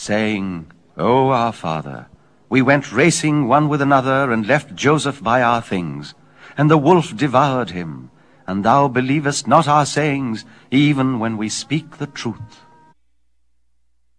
saying, O our Father, we went racing one with another, and left Joseph by our things. And the wolf devoured him, and thou believest not our sayings, even when we speak the truth.